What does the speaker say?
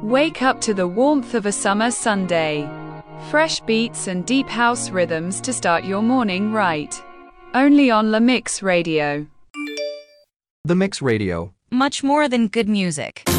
Wake up to the warmth of a summer Sunday. Fresh beats and deep house rhythms to start your morning right. Only on La Mix Radio. The Mix Radio. Much more than good music.